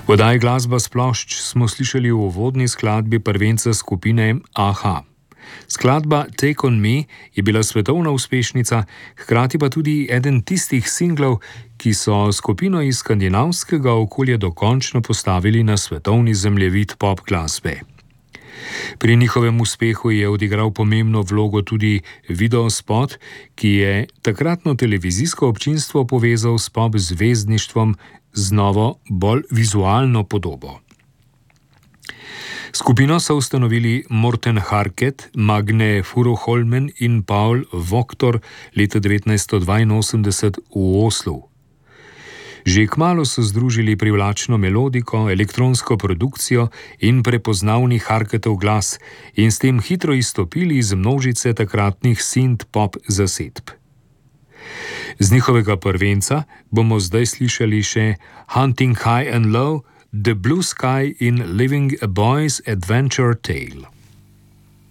V oddaji Glasba s plošč smo slišali v uvodni skladbi prvenca skupine Aha. Skladba Take on Me je bila svetovna uspešnica, hkrati pa tudi eden tistih singlov, ki so skupino iz skandinavskega okolja dokončno postavili na svetovni zemljevid pop glasbe. Pri njihovem uspehu je odigral pomembno vlogo tudi videospot, ki je takratno televizijsko občinstvo povezal s pop zvezdništvom z novo, bolj vizualno podobo. Skupino so ustanovili Morten Harket, Magne Furuholmen in Paul Voktor leta 1982 v Oslu. Že kmalu so združili privlačno melodiko, elektronsko produkcijo in prepoznavni Harketov glas in s tem hitro izstopili iz množice takratnih synth-pop zasedb. Z njihovega prvenca bomo zdaj slišali še Hunting High and Low, The Blue Sky in Living a Boy's Adventure Tale.